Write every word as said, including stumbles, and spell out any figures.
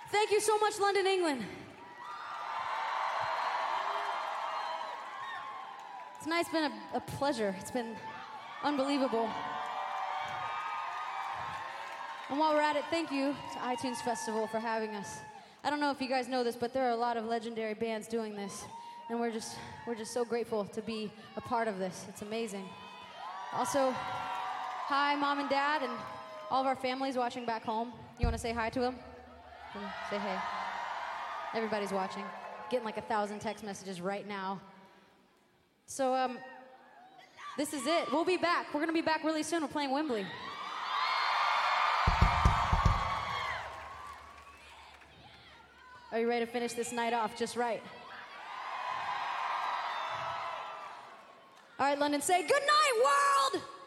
Thank you so much, London, England. Tonight's been a, a pleasure. It's been unbelievable. And while we're at it, thank you to iTunes Festival for having us. I don't know if you guys know this, but there are a lot of legendary bands doing this, and we're just we're just so grateful to be a part of this. It's amazing. Also, hi, Mom and Dad, and all of our families watching back home. You want to say hi to them? Say hey. Everybody's watching. Getting like a thousand text messages right now. So, um, this is it. We'll be back. We're going to be back really soon. We're playing Wembley. Are you ready to finish this night off just right? All right, London, say good night, world!